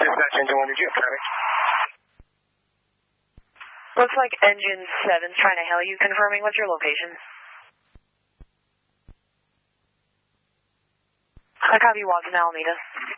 Dispatch Engine 1, did you have traffic? Looks like Engine 7's trying to hail you, confirming what's your location. I copy Watson, Alameda.